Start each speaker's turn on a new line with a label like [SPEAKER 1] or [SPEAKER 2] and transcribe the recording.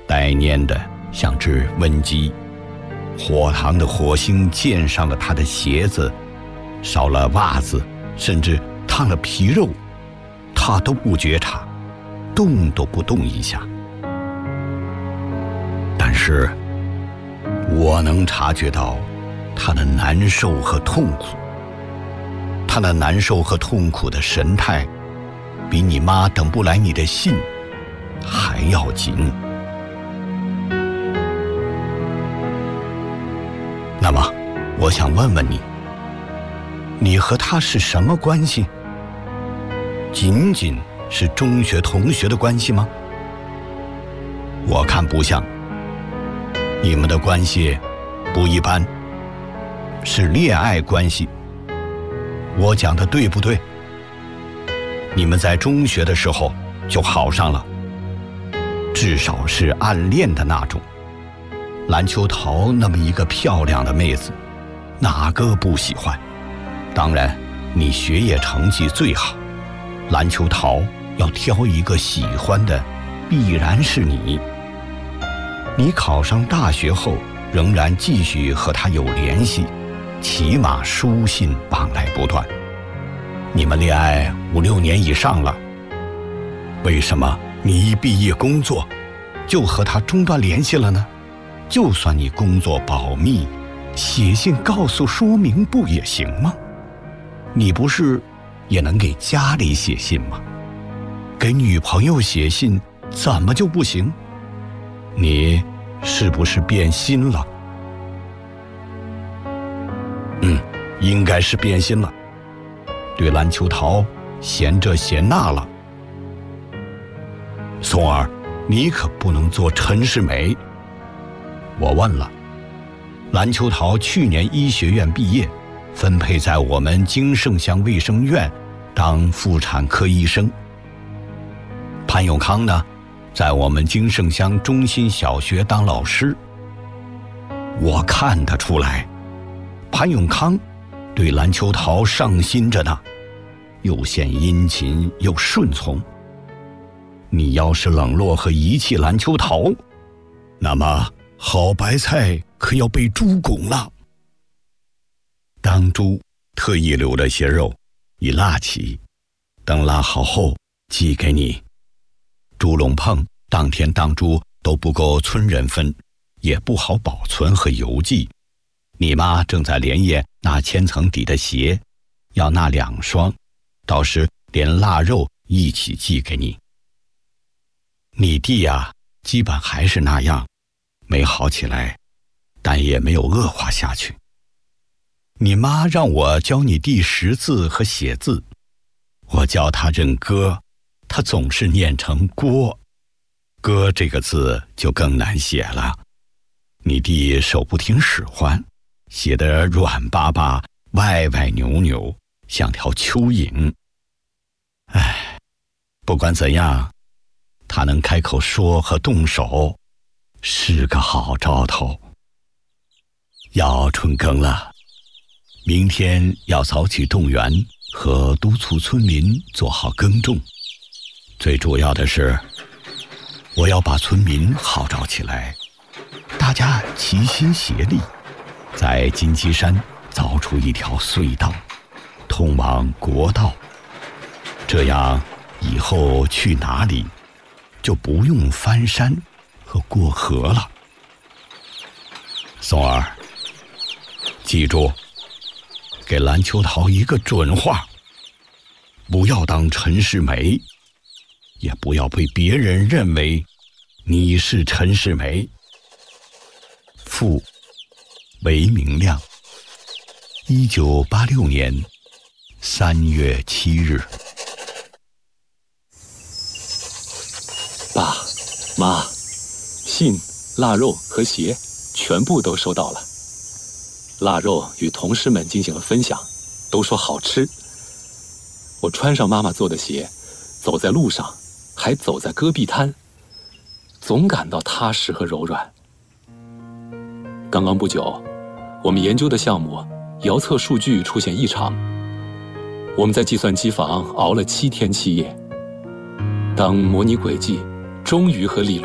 [SPEAKER 1] 呆蔫的像只瘟鸡，火塘的火星溅上了他的鞋子，烧了袜子，甚至烫了皮肉，他都不觉察，动都不动一下。但是我能察觉到他的难受和痛苦，他那难受和痛苦的神态比你妈等不来你的信还要紧。那么我想问问你，你和他是什么关系？仅仅是中学同学的关系吗？我看不像，你们的关系不一般，是恋爱关系。我讲的对不对？你们在中学的时候就好上了，至少是暗恋的那种。篮球桃那么一个漂亮的妹子，哪个不喜欢？当然你学业成绩最好，篮球桃要挑一个喜欢的，必然是你。你考上大学后仍然继续和他有联系，起码书信往来不断。你们恋爱5、6年以上了，为什么你一毕业工作就和他中断联系了呢？就算你工作保密，写信告诉说明不也行吗？你不是也能给家里写信吗？给女朋友写信怎么就不行？你是不是变心了？应该是变心了，对篮球桃嫌这嫌那了。松儿，你可不能做陈世美。我问了，篮球桃去年医学院毕业，分配在我们京盛乡卫生院当妇产科医生。潘永康呢，在我们京盛乡中心小学当老师。我看得出来，潘永康对篮球桃上心着呢，又显殷勤又顺从。你要是冷落和遗弃篮球桃，那么好白菜可要被猪拱了。当猪特意留了些肉，已腊起，等腊好后寄给你。猪笼棚当天当猪都不够村人分，也不好保存和邮寄。你妈正在连夜拿千层底的鞋，要那2双，到时连腊肉一起寄给你。你弟呀，基本还是那样，没好起来，但也没有恶化下去。你妈让我教你弟识字和写字，我教他认歌，他总是念成郭，歌这个字就更难写了。你弟手不听使唤，写得软巴巴，歪歪扭扭，像条蚯蚓。不管怎样，他能开口说和动手，是个好兆头。要春耕了，明天要早起动员和督促村民做好耕种。最主要的是，我要把村民号召起来，大家齐心协力，在金鸡山凿出一条隧道，通往国道。这样以后去哪里就不用翻山和过河了。松儿，记住，给篮球桃一个准话，不要当陈世美，也不要被别人认为你是陈世美。父韦明亮，1986年3月7日。
[SPEAKER 2] 爸妈，信、腊肉和鞋全部都收到了。腊肉与同事们进行了分享，都说好吃。我穿上妈妈做的鞋，走在路上，还走在戈壁滩，总感到踏实和柔软。刚刚不久，我们研究的项目遥测数据出现异常，我们在计算机房熬了7天7夜。当模拟轨迹终于和理论